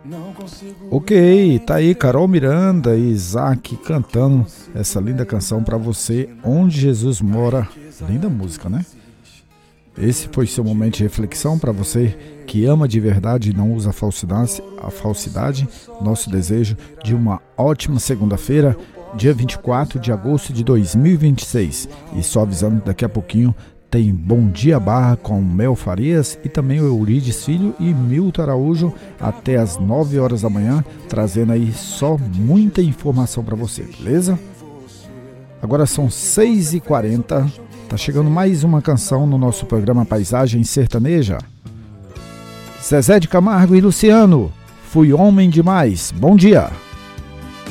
Ok, tá aí Carol Miranda e Isaac cantando essa linda canção pra você, Onde Jesus Mora. Linda música, né? Esse foi seu momento de reflexão para você que ama de verdade e não usa a falsidade. Nosso desejo de uma ótima segunda-feira, dia 24 de agosto de 2026. E só avisando, daqui a pouquinho tem Bom Dia Barra com Mel Farias e também o Eurides Filho e Milton Araújo até as 9 horas da manhã, trazendo aí só muita informação para você, beleza? Agora são 6h40, tá chegando mais uma canção no nosso programa Paisagem Sertaneja. Zezé de Camargo e Luciano, Fui Homem Demais, bom dia!